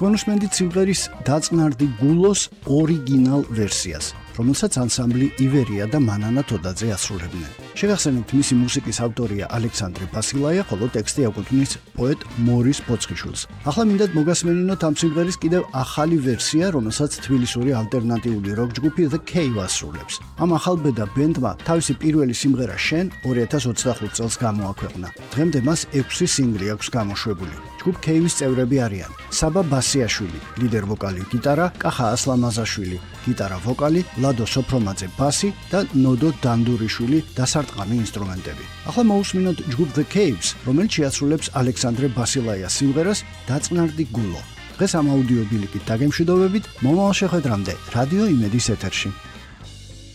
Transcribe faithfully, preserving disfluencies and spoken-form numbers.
თქვენ უსმენთ სიმღერის დაწყნარდი გულოს ორიგინალ ვერსიას, რომელსაც ანსამბლი ივერია და მანანა თოდაძე ასრულებდნენ. შეგახსენებთ, მისი მუსიკის ავტორია ალექსანდრე ბასილაია, ხოლო ტექსტი აკუთვნის პოეტ მორის ფოცხიშვილს. ახლა მინდათ მოგასმენინოთ ამ სიმღერის კიდევ ახალი ვერსია, რომელსაც თბილისური ალტერნატიული როკ ჯგუფი The Cave ასრულებს. ამ ახალბედა ბენდმა თავისი პირველი სიმღერა შენ ორი ათას ოცდახუთ წელს გამოაქვეყნა. დღემდე მას ექვსი სინგლი აქვს გამოშვებული. ჯგუფ Cave-ის წევრები არიან: საბა ბასიაშვილი, ლიდერ ვოკალი გიტარა, კახა ასლამაზაშვილი, გიტარა ვოკალი, ლადო სოფრომაძე ბასი და ნოდო დანდურიშვილი დასარტყამი ინსტრუმენტები. ახლა მოусმინოთ ჯგუფ The Caves, რომელიც შეასრულებს ალექსანდრე ბასილაიას სიმღერას დაწყნარდი გულო. დღეს ამ აუდიო ბილიკით დაგემშვიდობებით, მომავალ შეხვედრამდე რადიო იმედის ეთერში.